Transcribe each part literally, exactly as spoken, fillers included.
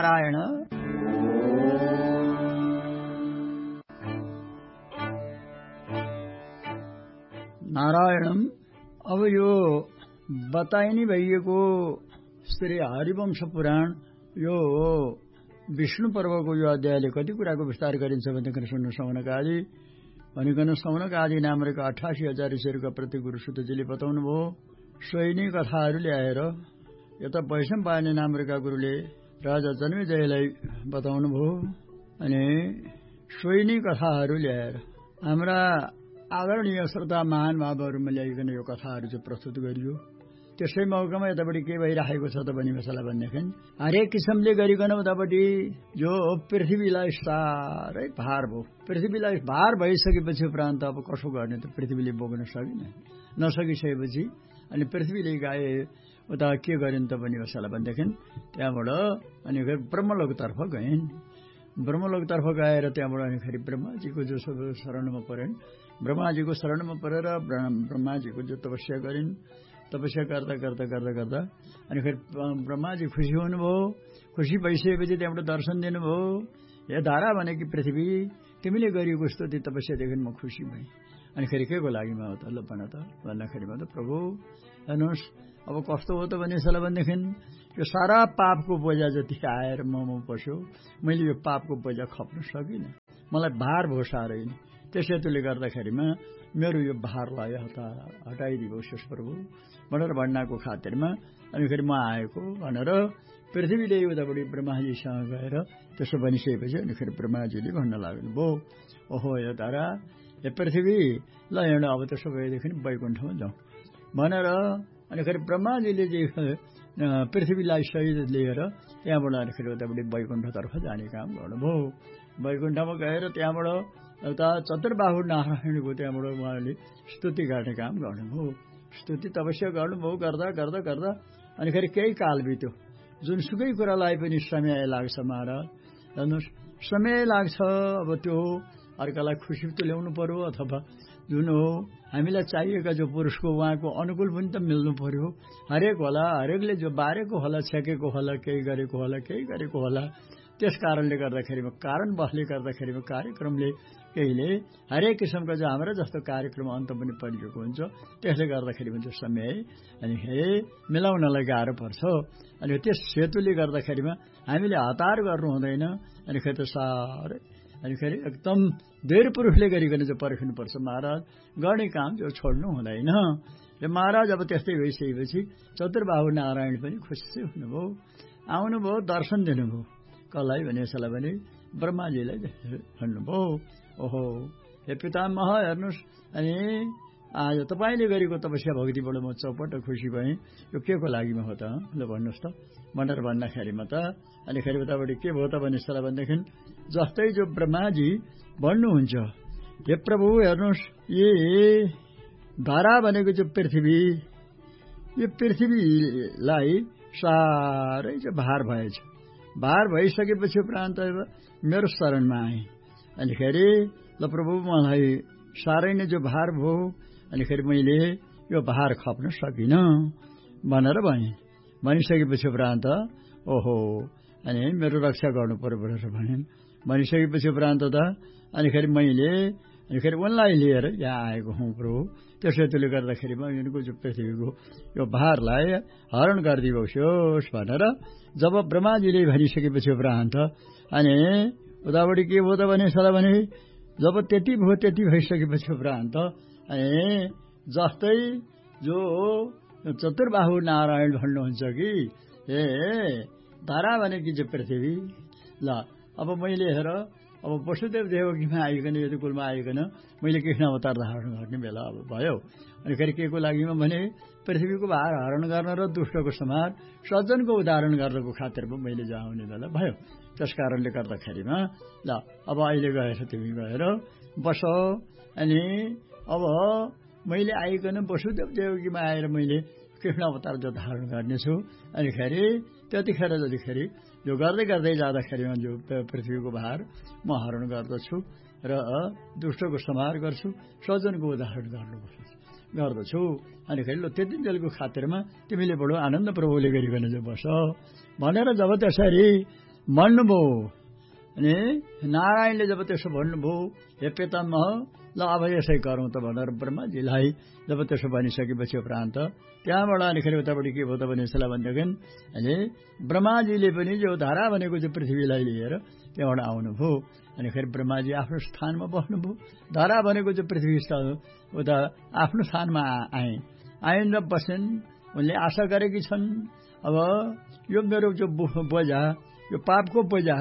नारायण नारायणम। अब यो बताइने भइएको श्री हरिवंश पुराण यो विष्णु पर्वको यो अध्यायले कति कुराको विस्तार गरिन्छ भनेदेखि सुन्नु। सौनक आदि भनिकन सौनक आदि नामका अठासी हजार ऋषिहरूका प्रति गुरु सुतजीले बताउनु भयो। सोही नै कथाहरू ल्याएर यता वैशम पाने नामका गुरुले राजा जन्मेजयलाई बताउनु भयो। अनि सोही नै कथाहरू ल्याएर हाम्रा आदरणीय श्रोता महानुभावहरूमा ल्याइकन यो कथाहरू चाहिँ प्रस्तुत गरियो। त्यसै मौकामा यतापट्टि के भइराखेको छ त भन्ने मसला भन्नेदेखि हरेक किसिमले गरिकन उतापट्टि यो पृथ्वीलाई साह्रै भार भयो। पृथ्वीलाई भार भइसकेपछि उपरान्त अब कसो गर्ने त पृथ्वीले बोक्न सकिन। नसकिसकेपछि अनि पृथ्वीले गाए उता के गरिन् त भन्ने मसला भन्नेदेखि त्यहाँबाट अनि ब्रह्मलोकतर्फ गइन्। ब्रह्मलोकतर्फ गएर त्यहाँबाट अनि फेरि ब्रह्माजीको जो शरणमा परेन्। ब्रह्माजीको शरणमा परेर ब्रह्माजीको जो तपस्या गरिन्। तपस्या गर्दा गर्दा गर्दा गर्दा अनि फेरि ब्रह्माजी खुसी हुनुभयो। खुसी भइसकेपछि त्यहाँबाट दर्शन दिनुभयो। हे धारा भनेकी पृथ्वी तिमीले गरिएको स्तुति तपस्यादेखि म खुसी भएँ। अनि फेरि के को लागि म त ल भन त भन्दाखेरिमा त प्रभु हेर्नुहोस् अब कस्तो हो त भन्ने सल्लाह भनेदेखि यो सारा पापको बोझा जति आएर ममा पस्यो मैले यो पापको बोझा खप्न सकिनँ। मलाई भार भयो साह्रै नै। त्यस हेतुले गर्दाखेरिमा मेरो यो भारलाई हटा हटाइदिनुहोस् प्रभु भनेर भन्नको खातिरमा अनि फेरि म आएको भनेर पृथ्वीले उतापट्टि ब्रह्माजीसँग गएर त्यसो भनिसकेपछि अनि फेरि ब्रह्माजीले भन्न लाग्नु भयो। ओहो यो तारा यो पृथ्वी ल हिँड अब त्यसो भएदेखि वैकुण्ठमा जाउँ भनेर अनि फेरि ब्रह्माजीले पृथ्वीलाई सहित लिएर त्यहाँबाट अनि फेरि उतापट्टि वैकुण्ठतर्फ जाने काम गर्नुभयो। वैकुण्ठमा गएर त्यहाँबाट एउटा चतुर्बाहु नारायणको त्यहाँबाट उहाँले स्तुति गर्ने काम गर्नुभयो। स्तुति तपस्या गर्नुभयो। गर्दा गर्दा गर्दा अनि फेरि केही काल बित्यो। जुनसुकै कुरालाई पनि समय लाग्छ महाराज। हेर्नुहोस् समय लाग्छ। अब त्यो अर्कालाई खुसी त ल्याउनु पर्यो अथवा जुन हो हामीलाई चाहिएका जो पुरुषको उहाँको अनुकूल पनि त मिल्नु पर्यो। हरेक होला हरेकले जो बारेको होला छेकेको होला केही गरेको होला केही गरेको होला। त्यस कारणले गर्दाखेरिमा कारण बसले गर्दाखेरिमा कार्यक्रमले केहीले हरेक किसिमको जो हाम्रो जस्तो कार्यक्रम अन्त पनि परिएको हुन्छ। त्यसले गर्दाखेरिमा चाहिँ समय अनि हे मिलाउनलाई गाह्रो पर्छ। अनि त्यस हेतुले गर्दाखेरिमा हामीले हतार गर्नु हुँदैन। अनि फेरि त साह्रै अनि फेरि एकदम धेर पुरुषले गरिकन चाहिँ पर्खिनुपर्छ महाराज। गर्ने काम जो छोड्नु हुँदैन। र महाराज अब त्यस्तै भइसकेपछि चतुर्बाहु नारायण पनि खुसी हुनुभयो। आउनुभयो दर्शन दिनुभयो। कसलाई भने यसलाई भने ब्रह्माजीलाई भन्नुभयो। ओहो हे पितामह हेर्नुहोस् अनि आज तपाईँले गरेको तपस्या भक्तिबाट म चौपट खुसी भएँ। यो के को लागि हो त ल भन्नुहोस् त भनेर भन्दाखेरिमा त अनि फेरि उताबाट के भयो त भन्ने सल्लाह भनेदेखि जस्तै जो ब्रह्माजी भन्नुहुन्छ हे प्रभु हेर्नुहोस् ये धारा भनेको जो पृथ्वी यो पृथ्वीलाई साह्रै चाहिँ भार भएछ। भार भइसकेपछि उपरान्त मेरो शरणमा आए। अनि फेरि ल प्रभु मलाई साह्रै नै जो भार भयो अनि फेरि मैले यो भार खप्न सकिनँ भनेर भने। भनिसकेपछि उपरान्त ओहो अनि मेरो रक्षा गर्नु पर्यो भनेर भने। भनिसकेपछि उपरान्त त अनि फेरि मैले अनि फेरि उनलाई लिएर यहाँ आएको हुँ प्रभु। त्यस हेतुले गर्दाखेरिमा यिनको जो पृथ्वीको यो भारलाई हरण गरिदिनुहोस् भनेर जब ब्रह्माजीले भनिसकेपछि उपरान्त अनि उतापट्टि के भयो त भने सल्लाह भने जब त्यति भयो त्यति भइसकेपछि उपरान्त अनि जस्तै जो चतुर्बाहु नारायण भन्नुहुन्छ कि ए धारा भनेकी जो पृथ्वी ल अब मैले हेर अब वसुदेव देवकीमा आइकन यदुकुलमा आइकन मैले कृष्ण अवतार धारण गर्ने बेला अब भयो। अनि फेरि के को लागि भने पृथ्वीको भार हरण गर्न र दुष्टको संहार सज्जनको उदाहरण गर्नको खातिरमा मैले जाउने बेला भयो। त्यस कारणले गर्दाखेरिमा ल अब अहिले गएर तिमी गएर बस। अनि अब मैले आइकन वसुदेव देवकीमा आएर मैले कृष्ण अवतार जो धारण गर्नेछु। अनि फेरि त्यतिखेर जतिखेरि यो गर्दै गर्दै जाँदाखेरिमा जो पृथ्वीको भार म हरण गर्दछु र दुष्टको संहार गर्छु सज्जनको उदाहरण गर्नुपर्छ गर्दछु। अनि फेरि ल त्यति बेलको खातिरमा तिमीले बडो आनन्द प्रभुले गरिकन जो बस भनेर जब त्यसरी भन्नुभयो। अनि नारायणले जब त्यसो भन्नुभयो, हे पितामह, ल अब यसै गरौँ त भनेर ब्रह्माजीलाई जब त्यसो भनिसकेपछि उपरान्त त्यहाँबाट अनिखेरि उतापट्टि के भयो त भनेसला भनेदेखि अनि ब्रह्माजीले पनि जो धारा भनेको चाहिँ पृथ्वीलाई लिएर त्यहाँबाट आउनुभयो। अनि फेरि ब्रह्माजी आफ्नो स्थानमा बस्नुभयो। धारा भनेको चाहिँ पृथ्वी उता आफ्नो स्थानमा आए आइन् र बसेन्। उनले आशा गरेकी छन् अब यो मेरो जो बोझा, यो पापको बोझा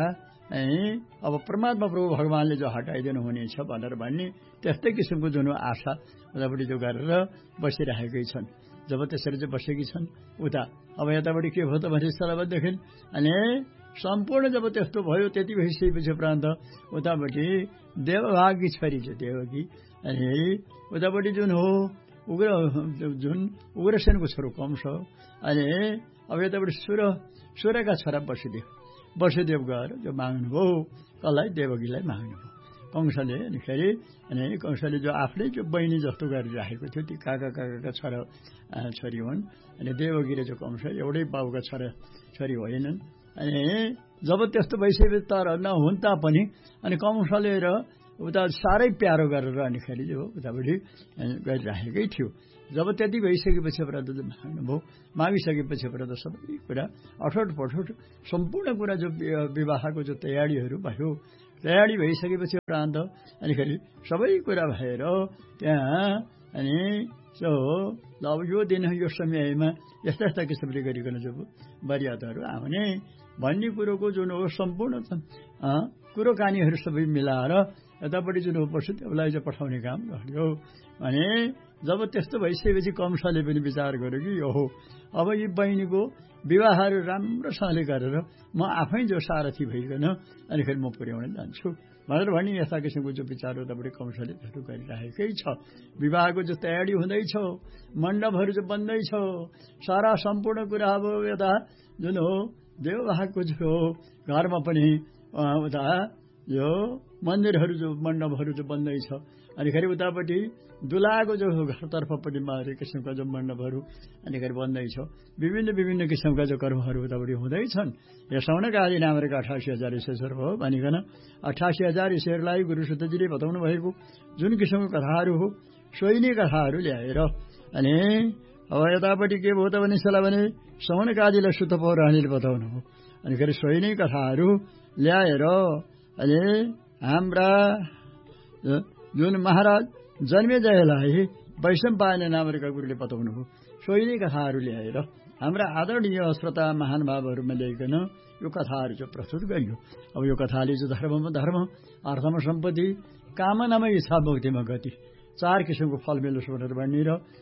अब परमात्मा प्रभु भगवानले जो हटाइदिनु हुनेछ भनेर भन्ने त्यस्तै किसिमको जुन आशा उतापट्टि जो गरेर बसिरहेकै छन्। जब त्यसरी चाहिँ बसेकी छन् उता अब यतापट्टि के भयो त भनेदेखि अनि सम्पूर्ण जब त्यस्तो भयो त्यति भइसकेपछि प्रान्त उतापट्टि देवभागी छोरी जो देवकी अनि उतापट्टि जुन हो उग्र जुन उग्रसेनको छोरो कंस अनि अब यतापट्टि सुर सुरका छोरा वसुदेव वसुदेव गएर जो माग्नुभयो कसलाई देवकीलाई माग्नुभयो कंसले। अनि फेरि अनि कंसले जो आफ्नै जो बहिनी जस्तो गरिराखेको थियो ती काका काकाका छोरा छोरी हुन्। अनि देवकीले जो कंस एउटै बाबुका छोरा छोरी होइनन्। अनि जब त्यस्तो भइसकेपछि तर नहुन् तापनि अनि कंसले र उता साह्रै प्यारो गरेर अनि फेरि जो उतापट्टि गरिराखेकै थियो। जब त्यति भइसकेपछि प्रान्त माग्नुभयो। मागिसकेपछि प्रान्त सबै कुरा अठोट पठोट सम्पूर्ण कुरा जो विवाहको जो तयारीहरू भयो तयारी भइसकेपछि प्रान्त अनि फेरि सबै कुरा भएर त्यहाँ अनि जो अब यो दिन यो समयमा यस्ता यस्ता किसिमले गरिकन जो मर्यादाहरू आउने भन्ने कुरोको जुन हो सम्पूर्ण कुरो कानीहरू सबै मिलाएर यतापट्टि जुन वसुदेवलाई चाहिँ पठाउने काम गर्यो। अनि जब त्यस्तो भइसकेपछि कंसले पनि विचार गर्यो कि यो हो अब यी बहिनीको विवाहहरू राम्रोसँगले गरेर म आफै जो सारथी भइकन अनि फेरि म पुर्याउन जान्छु भनेर भनी यस्ता किसिमको जो विचार उतापट्टि कंसले त्यसो गरिराखेकै छ। विवाहको जो तयारी हुँदैछ, मण्डपहरू जो बन्दैछ, सारा सम्पूर्ण कुरा अब यता जुन हो देवभागको जो घरमा पनि उता यो मन्दिरहरू जो मण्डपहरू जो बन्दैछ। अनि फेरि उतापट्टि दुलाको जो घरतर्फ पनि हरेक किसिमका जो मण्डपहरू अनि फेरि बन्दैछ। विभिन्न विभिन्न किसिमका जो कर्महरू उतापट्टि हुँदैछन्। यसौनका आदि नामरेका अठासी हजार ईश्वर भयो भनिकन अठासी हजार ईश्वरलाई गुरु सुतजीले बताउनु भएको जुन किसिमको कथाहरू हो सोही नै कथाहरू ल्याएर अनि अब यतापट्टि के भयो त भनेसला भने सौनका आदिलाई सुत पौराणीले बताउनु हो। अनि फेरि सोही नै कथाहरू ल्याएर अनि हाम्रा जुन महाराज जन्मेजयलाई वैशम्पायन नामका गुरुले बताउनु हो। सोही नै कथाहरू ल्याएर हाम्रा आदरणीय श्रोता महानुभावहरूमा ल्याइकन यो कथाहरू चाहिँ प्रस्तुत गरियो। अब यो कथाले चाहिँ धर्ममा धर्म, अर्थमा सम्पत्ति, कामनामा इच्छा, मुक्तिमा गति चार किसिमको फल मिलोस् भनेर भन्ने र